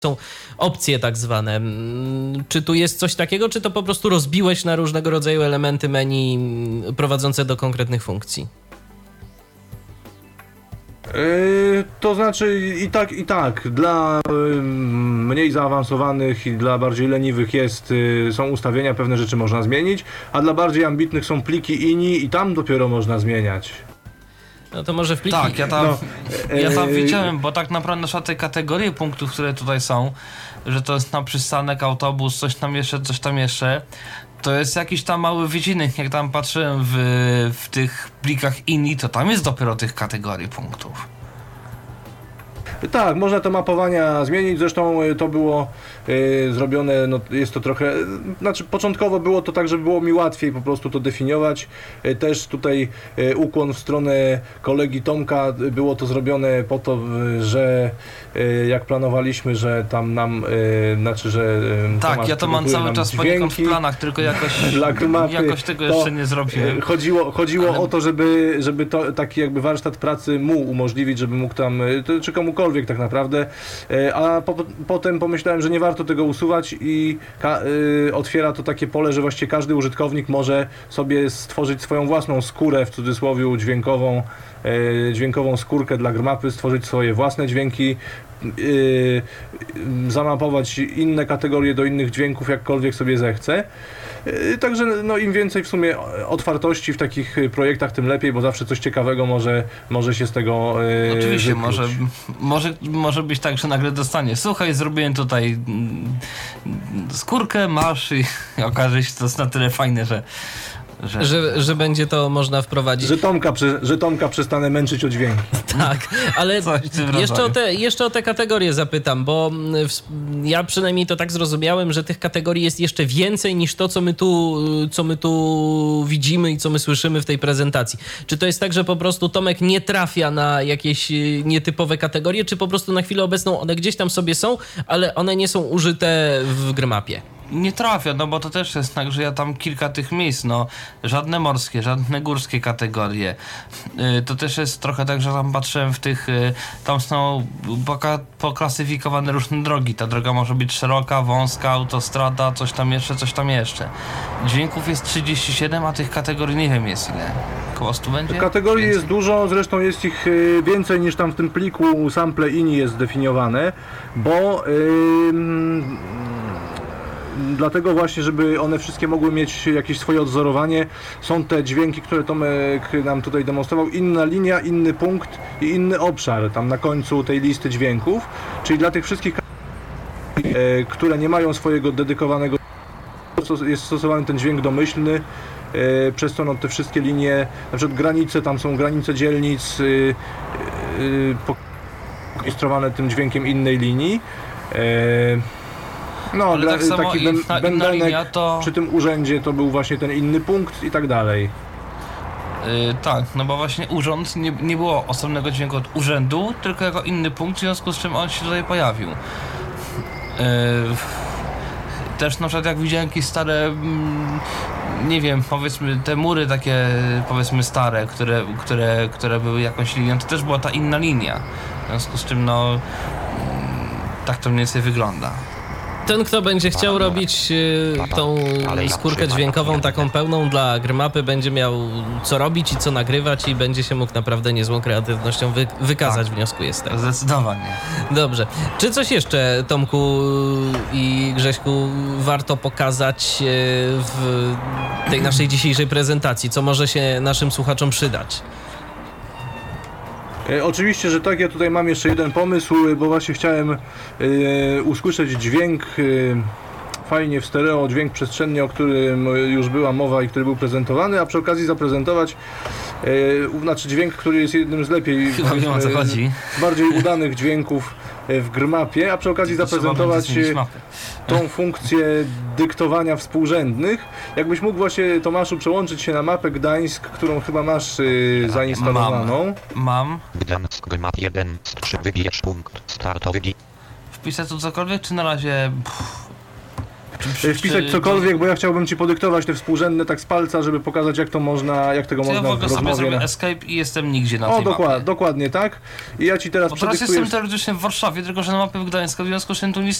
są opcje tak zwane. Czy tu jest coś takiego, czy to po prostu rozbiłeś na różnego rodzaju elementy menu prowadzące do konkretnych funkcji? To znaczy i tak. Dla mniej zaawansowanych i dla bardziej leniwych są ustawienia, pewne rzeczy można zmienić, a dla bardziej ambitnych są pliki INI i tam dopiero można zmieniać. No to może w pliki... Tak, ja tam widziałem, bo tak naprawdę na te kategorie punktów, które tutaj są, że to jest na przystanek, autobus, coś tam jeszcze, to jest jakiś tam mały wycinek. Jak tam patrzyłem w tych plikach INI, to tam jest dopiero tych kategorii punktów. Tak, można to mapowania zmienić, zresztą to było zrobione, no jest to trochę, znaczy początkowo było to tak, żeby było mi łatwiej po prostu to definiować. Też tutaj ukłon w stronę kolegi Tomka, było to zrobione po to, że jak planowaliśmy, że tam nam, że tak, Tomasz ja to mam cały czas poniekąd w planach, tylko jakoś tego jeszcze nie zrobiłem. Chodziło o to, żeby to taki jakby warsztat pracy mu umożliwić, żeby mógł tam, czy komukolwiek tak naprawdę, a potem pomyślałem, że nie warto tego usuwać i otwiera to takie pole, że właściwie każdy użytkownik może sobie stworzyć swoją własną skórę, w cudzysłowie dźwiękową skórkę dla Grmapy, stworzyć swoje własne dźwięki, zamapować inne kategorie do innych dźwięków, jakkolwiek sobie zechce. Także no, im więcej w sumie otwartości w takich projektach, tym lepiej, bo zawsze coś ciekawego może się z tego oczywiście, wykluć. może być tak, że nagle dostanie: słuchaj, zrobiłem tutaj skórkę, masz, i okaże się to jest na tyle fajne, że będzie to można wprowadzić. Że Tomka przestanę męczyć o dźwięki. Tak, ale jeszcze o te kategorie zapytam, bo ja przynajmniej to tak zrozumiałem, że tych kategorii jest jeszcze więcej niż to, co my tu widzimy i co my słyszymy w tej prezentacji. Czy to jest tak, że po prostu Tomek nie trafia na jakieś nietypowe kategorie, czy po prostu na chwilę obecną one gdzieś tam sobie są, ale one nie są użyte w Grmapie? Nie trafia, no bo to też jest tak, że ja tam kilka tych miejsc, no żadne morskie, żadne górskie kategorie. To też jest trochę tak, że tam patrzyłem w tych, tam są poklasyfikowane różne drogi. Ta droga może być szeroka, wąska, autostrada, coś tam jeszcze. Dźwięków jest 37, a tych kategorii nie wiem jest ile. Koło 100 będzie? Kategorii jest dużo, zresztą jest ich więcej niż tam w tym pliku sample INI jest zdefiniowane, bo dlatego właśnie, żeby one wszystkie mogły mieć jakieś swoje odzorowanie, są te dźwięki, które Tomek nam tutaj demonstrował, inna linia, inny punkt i inny obszar tam na końcu tej listy dźwięków, czyli dla tych wszystkich, które nie mają swojego dedykowanego, jest stosowany ten dźwięk domyślny, przez to no, te wszystkie linie, na przykład granice, tam są granice dzielnic ilustrowane tym dźwiękiem innej linii. No, ale tak samo taki bębenek to... przy tym urzędzie to był właśnie ten inny punkt i tak dalej. Tak, no bo właśnie urząd, nie było osobnego dźwięku od urzędu, tylko jako inny punkt, w związku z czym on się tutaj pojawił. Też na przykład jak widziałem jakieś stare, nie wiem, powiedzmy te mury takie, powiedzmy stare, które były jakąś linią, to też była ta inna linia. W związku z czym no, tak to mniej więcej wygląda. Ten, kto będzie chciał robić tą skórkę dźwiękową taką pełną dla Grmapy, będzie miał co robić i co nagrywać i będzie się mógł naprawdę niezłą kreatywnością wykazać, wnioskuję z tego. Zdecydowanie. Dobrze. Czy coś jeszcze, Tomku i Grześku, warto pokazać w tej naszej dzisiejszej prezentacji, co może się naszym słuchaczom przydać? Oczywiście, że tak. Ja tutaj mam jeszcze jeden pomysł, bo właśnie chciałem usłyszeć dźwięk fajnie w stereo, dźwięk przestrzenny, o którym już była mowa i który był prezentowany, a przy okazji zaprezentować znaczy dźwięk, który jest jednym z lepiej bardziej udanych dźwięków w Grmapie, a przy okazji zaprezentować tą funkcję dyktowania współrzędnych. Jakbyś mógł właśnie, Tomaszu, przełączyć się na mapę Gdańsk, którą chyba masz zainstalowaną. Mam. Gdańsk Grmap 1 z 3 wybierz punkt startowy. Wpisać tu cokolwiek, czy na razie... wpisać cokolwiek, bo ja chciałbym ci podyktować te współrzędne tak z palca, żeby pokazać jak tego można ja w ogóle sobie zrobię escape i jestem nigdzie na tej mapie. Dokładnie tak. I ja ci teraz bo teraz jestem teoretycznie w Warszawie, tylko że na mapie w Gdańsku, w związku z czym tu nic